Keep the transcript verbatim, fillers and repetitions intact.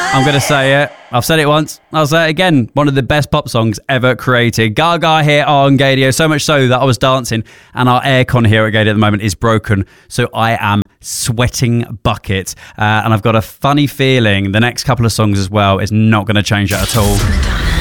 I'm going to say it. I've said it once. I'll say it again. One of the best pop songs ever created. Gaga here on Gaydio. So much so that I was dancing and our aircon here at Gaydio at the moment is broken. So I am sweating buckets. Uh, and I've got a funny feeling the next couple of songs as well is not going to change that at all.